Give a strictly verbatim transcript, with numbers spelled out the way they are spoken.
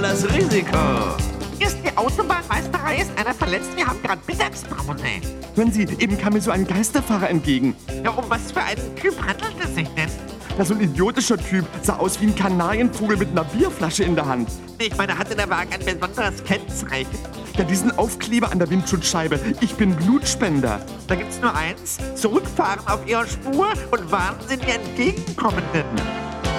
das Risiko. Hier ist die Autobahnmeisterei, ist einer verletzt, wir haben gerade Mittagspause. Hören Sie, eben kam mir so ein Geisterfahrer entgegen. Ja, um was für einen Typ handelt es sich denn? Na, so ein idiotischer Typ, sah aus wie ein Kanarienvogel mit einer Bierflasche in der Hand. Ich meine, hatte der Wagen ein besonderes Kennzeichen? Ja, diesen Aufkleber an der Windschutzscheibe. Ich bin Blutspender. Da gibt's nur eins, zurückfahren auf Ihrer Spur und warnen Sie die Entgegenkommenden.